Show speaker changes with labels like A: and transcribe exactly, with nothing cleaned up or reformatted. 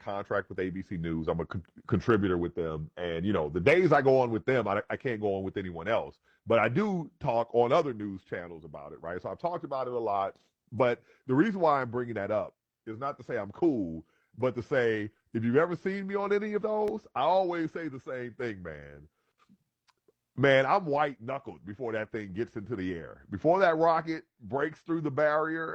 A: contract with A B C News. I'm a co- contributor with them. And, you know, the days I go on with them, I, I can't go on with anyone else. But I do talk on other news channels about it, right? So I've talked about it a lot. But the reason why I'm bringing that up is not to say I'm cool, but to say, if you've ever seen me on any of those, I always say the same thing, man. Man, I'm white knuckled before that thing gets into the air. Before that rocket breaks through the barrier